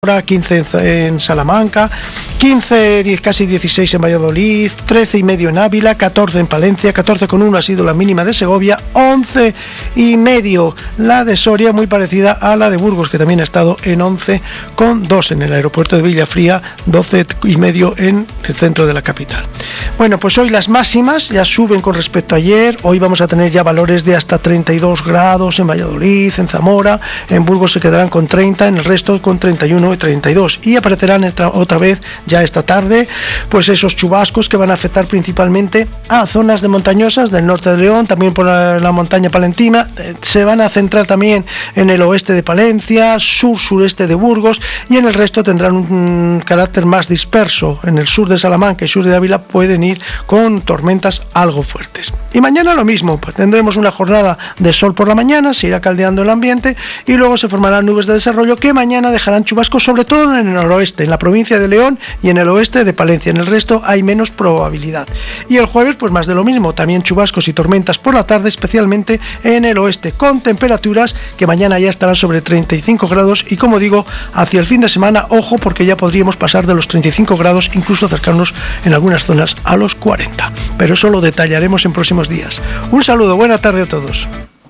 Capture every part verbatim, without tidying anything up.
quince en Salamanca, quince, diez, casi dieciséis en Valladolid, trece y medio en Ávila, catorce en Palencia, catorce coma uno ha sido la mínima de Segovia, once y medio la de Soria, muy parecida a la de Burgos, que también ha estado en once coma dos en el aeropuerto de Villafría, doce y medio en el centro de la capital. Bueno, pues hoy las máximas ya suben con respecto a ayer. Hoy vamos a tener ya valores de hasta treinta y dos grados en Valladolid, en Zamora, en Burgos se quedarán con treinta, en el resto con treinta y uno y treinta y dos, y aparecerán otra vez ya esta tarde pues esos chubascos que van a afectar principalmente a zonas de montañosas del norte de León, también por la, la montaña palentina. Se van a centrar también en el oeste de Palencia, sur sureste de Burgos, y en el resto tendrán un carácter más disperso. En el sur de Salamanca y sur de Ávila pueden ir con tormentas algo fuertes. Y mañana lo mismo, pues tendremos una jornada de sol por la mañana, se irá caldeando el ambiente y luego se formarán nubes de desarrollo que mañana dejarán chubascos sobre todo en el noroeste, en la provincia de León y en el oeste de Palencia. En el resto hay menos probabilidad. Y el jueves pues más de lo mismo, también chubascos y tormentas por la tarde, especialmente en el oeste, con temperaturas que mañana ya estarán sobre treinta y cinco grados y, como digo, hacia el fin de semana, ojo, porque ya podríamos pasar de los treinta y cinco grados, incluso acercarnos en algunas zonas a los cuarenta. Pero eso lo detallaremos en próximos días. Un saludo, buena tarde a todos.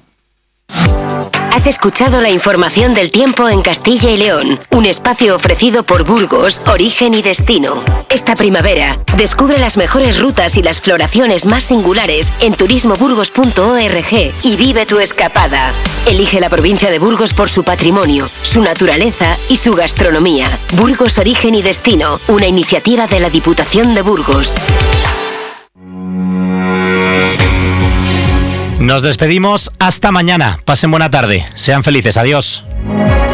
Has escuchado la información del tiempo en Castilla y León, un espacio ofrecido por Burgos, Origen y Destino. Esta primavera, descubre las mejores rutas y las floraciones más singulares en turismo burgos punto org y vive tu escapada. Elige la provincia de Burgos por su patrimonio, su naturaleza y su gastronomía. Burgos, Origen y Destino, una iniciativa de la Diputación de Burgos. Nos despedimos hasta mañana. Pasen buena tarde. Sean felices. Adiós.